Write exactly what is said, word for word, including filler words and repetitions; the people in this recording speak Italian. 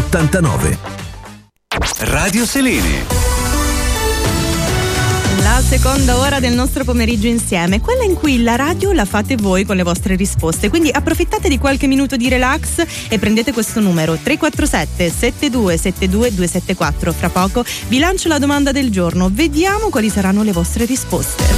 ottantanove. Radio Selene. La seconda ora del nostro pomeriggio insieme, quella in cui la radio la fate voi con le vostre risposte, quindi approfittate di qualche minuto di relax e prendete questo numero tre quattro sette sette due sette due due sette quattro. Fra poco vi lancio la domanda del giorno, vediamo quali saranno le vostre risposte.